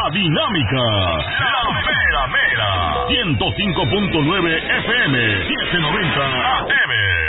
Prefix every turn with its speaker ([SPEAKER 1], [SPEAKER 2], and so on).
[SPEAKER 1] La Dinámica, La Mera Mera, 105.9 FM, 790 AM.